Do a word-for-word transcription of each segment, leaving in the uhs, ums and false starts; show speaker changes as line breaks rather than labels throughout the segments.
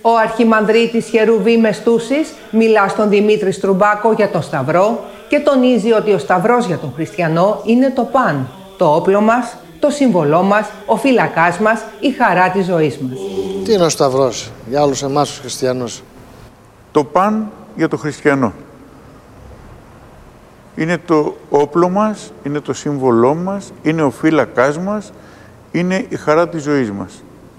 Ο Αρχιμανδρίτης Χερουβίμ Στούσης μιλά στον Δημήτρη Στρουμπάκο για τον Σταυρό και τονίζει ότι ο Σταυρός για τον χριστιανό είναι το παν, το όπλο μας, το σύμβολό μας, ο φύλακάς μας, η χαρά της ζωής μας.
Τι είναι ο Σταυρός για όλους εμάς τους χριστιανούς?
Το παν για τον χριστιανό. Είναι το όπλο μας, είναι το σύμβολό μας, είναι ο φύλακάς μας, είναι η χαρά της ζωής μας.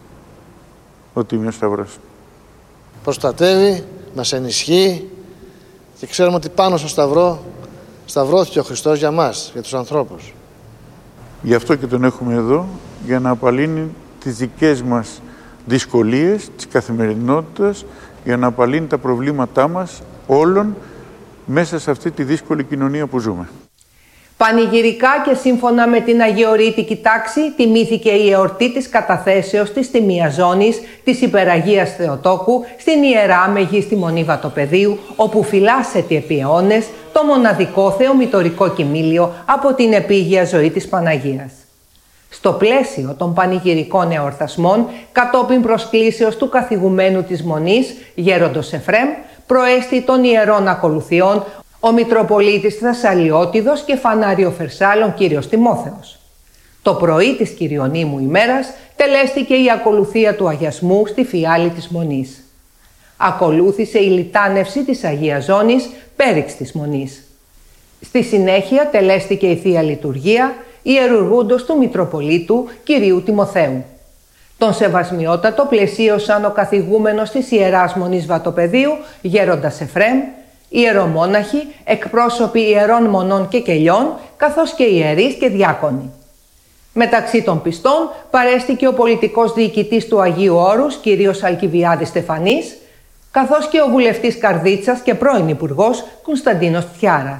Ο Τίμιος Σταυρός.
Προστατεύει, μας ενισχύει και ξέρουμε ότι πάνω στο Σταυρό σταυρώθηκε ο Χριστός για μας, για τους ανθρώπους.
Γι' αυτό και τον έχουμε εδώ, για να απαλύνει τις δικές μας δυσκολίες, της καθημερινότητας, για να απαλύνει τα προβλήματά μας όλων μέσα σε αυτή τη δύσκολη κοινωνία που ζούμε.
Πανηγυρικά και σύμφωνα με την Αγιορείτικη τάξη τιμήθηκε η εορτή της καταθέσεως της Τιμιαζώνης της Υπεραγίας Θεοτόκου στην Ιερά Μεγίστη Μονή Βατοπεδίου, όπου φυλάσσεται επί αιώνες το μοναδικό θεομητορικό κοιμήλιο από την επίγεια ζωή της Παναγίας. Στο πλαίσιο των πανηγυρικών εορτασμών, κατόπιν προσκλήσεως του καθηγουμένου της Μονής, Γέροντος Εφραίμ, προέστη των ιερών ακολουθιών ο Μητροπολίτης Θεσσαλιώτιδος και Φανάριο Φερσάλων κύριος Τιμόθεος. Το πρωί της Κυριονύμου ημέρας τελέστηκε η ακολουθία του αγιασμού στη φιάλη της Μονής. Ακολούθησε η λιτάνευση της Αγίας Ζώνης πέριξ της Μονής. Στη συνέχεια τελέστηκε η Θεία Λειτουργία ιερουργούντος του Μητροπολίτου κυρίου Τιμοθέου. Τον σεβασμιότατο πλαισίωσαν ο καθηγούμενος της Ιεράς Μονής Βατοπεδίου, Γέροντας Εφραίμ, ιερομόναχοι, εκπρόσωποι ιερών μονών και κελιών, καθώς και ιερείς και διάκονοι. Μεταξύ των πιστών παρέστηκε ο πολιτικός διοικητής του Αγίου Όρους, κύριος Αλκιβιάδης Στεφανής, καθώς και ο βουλευτής Καρδίτσας και πρώην υπουργός Κωνσταντίνος Τιάρας.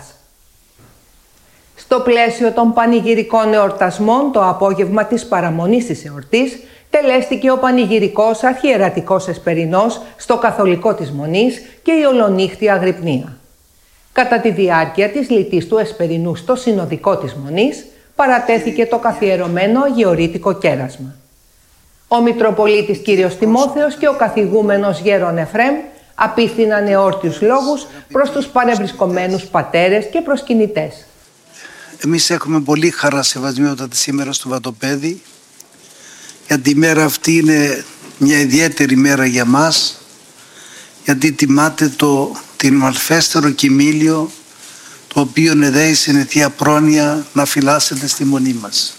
Στο πλαίσιο των πανηγυρικών εορτασμών, το απόγευμα της παραμονής της εορτής, τελέστηκε ο πανηγυρικός αρχιερατικός εσπερινός στο καθολικό της Μονής και η ολονύχτια αγρυπνία. Κατά τη διάρκεια της λιτής του εσπερινού στο συνοδικό της Μονής, παρατέθηκε το καθιερωμένο αγιορείτικο κέρασμα. Ο Μητροπολίτης κύριος Τιμόθεος και ο καθηγούμενος Γέρον Εφραίμ απίθυναν εόρτιους λόγους προς τους παρευρισκομένους πατέρες και προσκυνητές.
Εμείς έχουμε πολύ χαρά σεβασμιότατη σήμερα στο Βατοπέδι, γιατί η μέρα αυτή είναι μια ιδιαίτερη μέρα για μας, γιατί τιμάται το τιμαλφέστερο κοιμήλιο, το οποίο εδέησε η Θεία Πρόνοια να φυλάσσεται στη Μονή μας.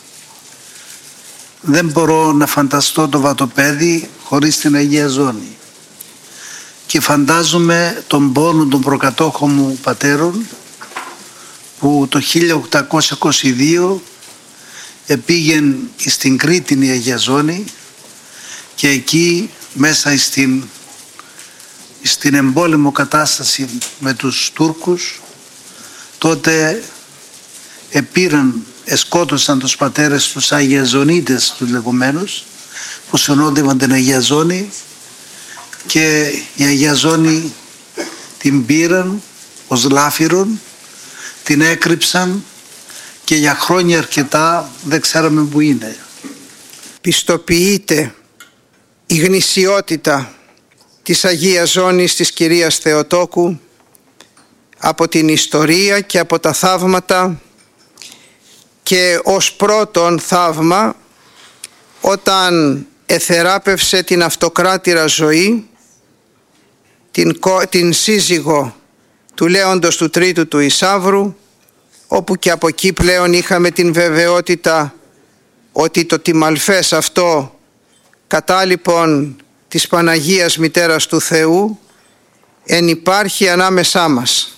Δεν μπορώ να φανταστώ το Βατοπέδι χωρίς την Αγία Ζώνη. Και φαντάζομαι τον πόνο των προκατόχων μου πατέρων, που το χίλια οκτακόσια είκοσι δύο επήγεν στην Κρήτη η Αγία Ζώνη και εκεί μέσα στην, στην εμπόλεμο κατάσταση με τους Τούρκους, τότε επήραν, εσκότωσαν τους πατέρες τους Αγιαζωνίτες τους λεγόμενους, που συνόδευαν την Αγία Ζώνη, και η Αγία Ζώνη την πήραν ως λάφυρον, την έκρυψαν και για χρόνια αρκετά δεν ξέραμε που είναι.
Πιστοποιείται η γνησιότητα της Αγίας Ζώνης της Κυρίας Θεοτόκου από την ιστορία και από τα θαύματα, και ως πρώτον θαύμα όταν εθεράπευσε την αυτοκράτηρα ζωή, την, την σύζυγο του Λέοντος του Τρίτου του Ισαύρου, όπου και από εκεί πλέον είχαμε την βεβαιότητα ότι το τιμαλφές αυτό κατάλοιπον της Παναγίας Μητέρας του Θεού εν υπάρχει ανάμεσά μας.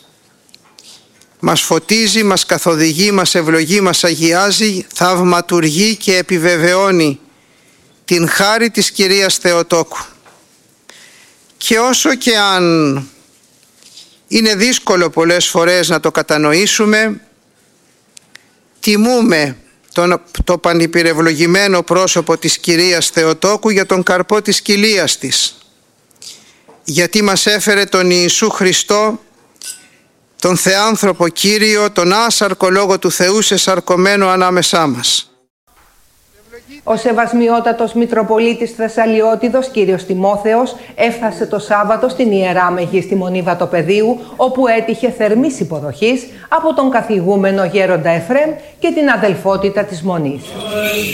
Μας φωτίζει, μας καθοδηγεί, μας ευλογεί, μας αγιάζει, θαυματουργεί και επιβεβαιώνει την χάρη της Κυρίας Θεοτόκου. Και όσο και αν είναι δύσκολο πολλές φορές να το κατανοήσουμε, τιμούμε τον, το πανυπηρευλογημένο πρόσωπο της Κυρίας Θεοτόκου για τον καρπό της κοιλίας της, γιατί μας έφερε τον Ιησού Χριστό, τον Θεάνθρωπο Κύριο, τον άσαρκο Λόγο του Θεού σε σαρκωμένο ανάμεσά μας.
Ο Σεβασμιότατος Μητροπολίτης Θεσσαλιώτιδος κύριος Τιμόθεος έφτασε το Σάββατο στην Ιερά Μεγή στη Μονή Βατοπεδίου, όπου έτυχε θερμής υποδοχής από τον καθηγούμενο Γέροντα Εφραίμ και την αδελφότητα της Μονής.